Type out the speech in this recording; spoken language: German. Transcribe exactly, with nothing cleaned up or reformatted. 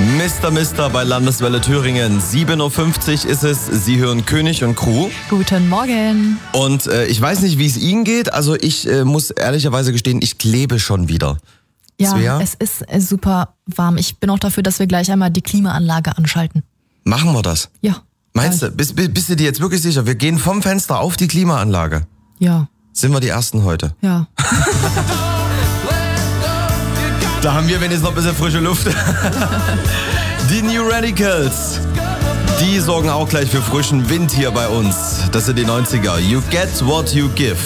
Mister Mister bei Landeswelle Thüringen. sieben Uhr fünfzig ist es. Sie hören König und Crew. Guten Morgen. Und äh, ich weiß nicht, wie es Ihnen geht. Also ich äh, muss ehrlicherweise gestehen, ich klebe schon wieder. Ja, Svea? es ist äh, super warm. Ich bin auch dafür, dass wir gleich einmal die Klimaanlage anschalten. Machen wir das? Ja. Meinst du, bist, bist du dir jetzt wirklich sicher? Wir gehen vom Fenster auf die Klimaanlage. Ja. Sind wir die Ersten heute? Ja. Da haben wir wenigstens noch ein bisschen frische Luft. Die New Radicals, die sorgen auch gleich für frischen Wind hier bei uns. Das sind die neunziger. You get what you give.